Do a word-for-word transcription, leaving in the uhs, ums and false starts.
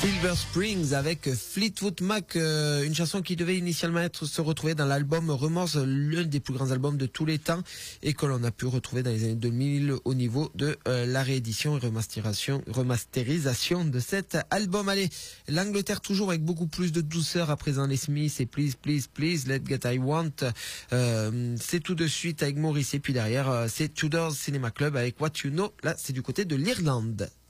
Silver Springs avec Fleetwood Mac, euh, une chanson qui devait initialement être se retrouver dans l'album Remorse, l'un des plus grands albums de tous les temps, et que l'on a pu retrouver dans les années deux mille au niveau de euh, la réédition et remasterisation, remasterisation de cet album. Allez, l'Angleterre toujours avec beaucoup plus de douceur à présent, les Smiths et Please Please Please Let Get I Want. Euh, c'est tout de suite avec Maurice, et puis derrière euh, c'est Tudor Cinema Club avec What You Know. Là c'est du côté de l'Irlande.